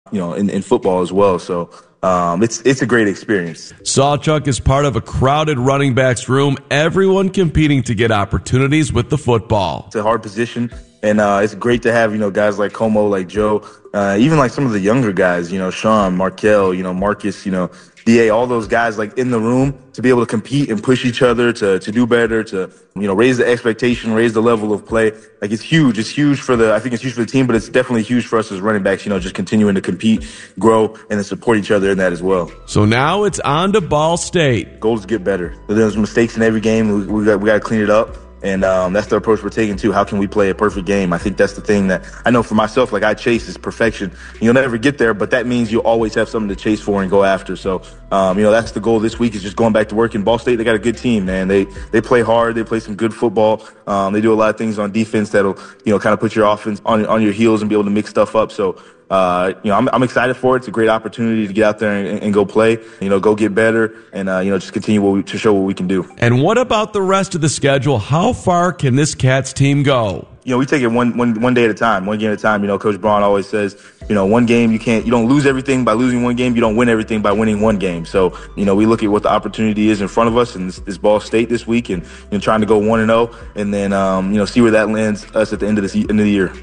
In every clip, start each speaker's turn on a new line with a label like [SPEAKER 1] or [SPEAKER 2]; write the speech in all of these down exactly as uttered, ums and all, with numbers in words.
[SPEAKER 1] you know, in, in football as well. So um, it's it's a great experience.
[SPEAKER 2] Sawchuk is part of a crowded running backs room, everyone competing to get opportunities with the football.
[SPEAKER 1] It's a hard position, and uh, it's great to have, you know, guys like Como, like Joe, uh, even like some of the younger guys, you know, Sean, Markel, you know, Marcus, you know, D A, all those guys like in the room to be able to compete and push each other to to do better, to, you know, raise the expectation, raise the level of play. Like, it's huge. It's huge for the, I think it's huge for the team, but it's definitely huge for us as running backs, you know, just continuing to compete, grow, and then support each other in that as well.
[SPEAKER 2] So now it's on to Ball State.
[SPEAKER 1] Goal is to get better. There's mistakes in every game. We, we got we got to clean it up. And um, that's the approach we're taking, too. How can we play a perfect game? I think that's the thing that I know for myself, like, I chase is perfection. You'll never get there, but that means you'll always have something to chase for and go after. So, um, you know, that's the goal this week, is just going back to work. In Ball State, they got a good team, man. They they play hard. They play some good football. Um, they do a lot of things on defense that'll, you know, kind of put your offense on, on your heels and be able to mix stuff up. So, Uh, you know, I'm, I'm excited for it. It's a great opportunity to get out there and, and go play, you know, go get better, and, uh, you know, just continue what we, to show what we can do.
[SPEAKER 2] And what about the rest of the schedule? How far can this Cats team go?
[SPEAKER 1] You know, we take it one, one, one day at a time, one game at a time. You know, Coach Braun always says, you know, one game, you can't, you don't lose everything by losing one game. You don't win everything by winning one game. So, you know, we look at what the opportunity is in front of us, and this, this Ball State this week, and, you know, trying to go one and oh, and then, um, you know, see where that lands us at the end of the, end of the year.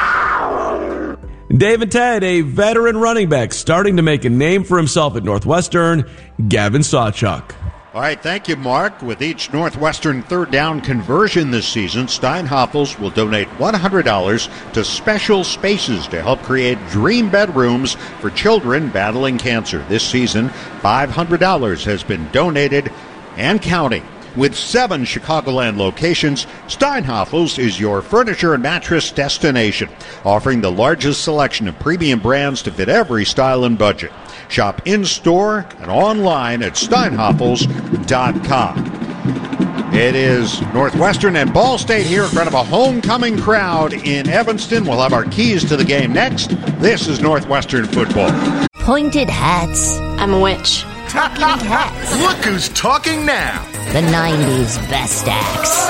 [SPEAKER 2] David Ted, a veteran running back, starting to make a name for himself at Northwestern, Gavin Sawchuk.
[SPEAKER 3] All right, thank you, Mark. With each Northwestern third down conversion this season, Steinhoffels will donate one hundred dollars to Special Spaces to help create dream bedrooms for children battling cancer. This season, five hundred dollars has been donated and counting. With seven Chicagoland locations, Steinhoffels is your furniture and mattress destination, offering the largest selection of premium brands to fit every style and budget. Shop in-store and online at steinhoffels dot com. It is Northwestern and Ball State here in front of a homecoming crowd in Evanston. We'll have our keys to the game next. This is Northwestern football.
[SPEAKER 4] Pointed hats.
[SPEAKER 5] I'm a witch.
[SPEAKER 4] Talking cats.
[SPEAKER 6] Look who's talking now.
[SPEAKER 4] The nineties best acts.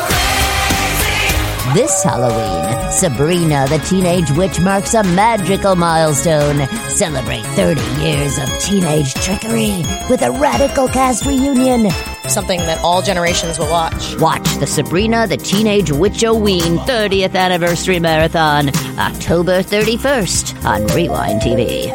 [SPEAKER 4] This Halloween, Sabrina the Teenage Witch marks a magical milestone. Celebrate thirty years of teenage trickery with a radical cast reunion.
[SPEAKER 5] Something that all generations will watch.
[SPEAKER 4] Watch the Sabrina the Teenage Witch-O-Ween thirtieth Anniversary Marathon, October thirty-first on Rewind T V.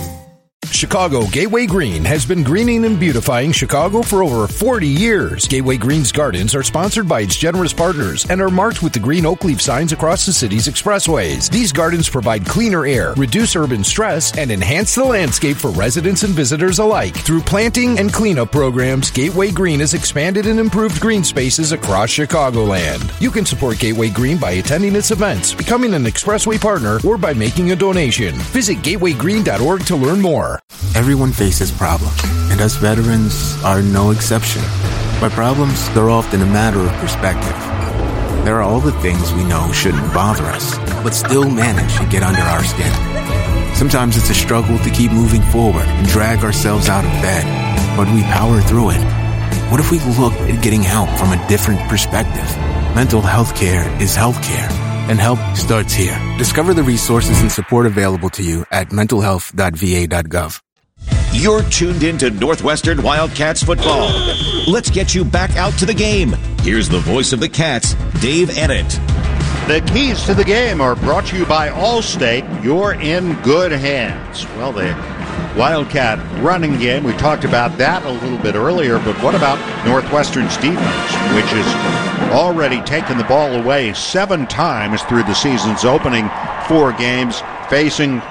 [SPEAKER 7] Chicago Gateway Green has been greening and beautifying Chicago for over forty years. Gateway Green's gardens are sponsored by its generous partners and are marked with the green oak leaf signs across the city's expressways. These gardens provide cleaner air, reduce urban stress, and enhance the landscape for residents and visitors alike. Through planting and cleanup programs, Gateway Green has expanded and improved green spaces across Chicagoland. You can support Gateway Green by attending its events, becoming an expressway partner, or by making a donation. Visit gateway green dot org to learn more.
[SPEAKER 8] Everyone faces problems, and us veterans are no exception. But problems, they're often a matter of perspective. There are all the things we know shouldn't bother us, but still manage to get under our skin. Sometimes it's a struggle to keep moving forward and drag ourselves out of bed, but we power through it. What if we look at getting help from a different perspective? Mental health care is health care, and help starts here. Discover the resources and support available to you at mental health dot v a dot gov.
[SPEAKER 9] You're tuned into Northwestern Wildcats football. Let's get you back out to the game. Here's the voice of the Cats, Dave Ennett.
[SPEAKER 3] The keys to the game are brought to you by Allstate. You're in good hands. Well, the Wildcat running game, we talked about that a little bit earlier, but what about Northwestern's defense, which has already taken the ball away seven times through the season's opening four games, facing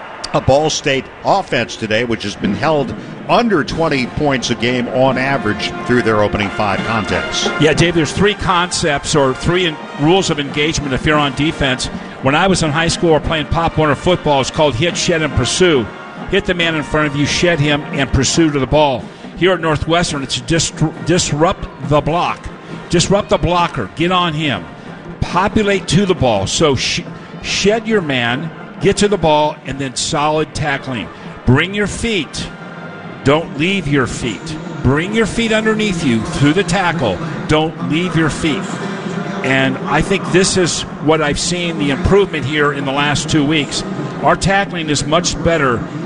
[SPEAKER 3] a Ball State offense today, which has been held under twenty points a game on average through their opening five contests.
[SPEAKER 10] Yeah, Dave, there's three concepts or three in, rules of engagement if you're on defense. When I was in high school or playing Pop Warner football, it's called hit, shed, and pursue. Hit the man in front of you, shed him, and pursue to the ball. Here at Northwestern, it's dis- disrupt the block. Disrupt the blocker. Get on him. Populate to the ball. So sh- shed your man, get to the ball, and then solid tackling. Bring your feet. Don't leave your feet. Bring your feet underneath you through the tackle. Don't leave your feet. And I think this is what I've seen, the improvement here in the last two weeks. Our tackling is much better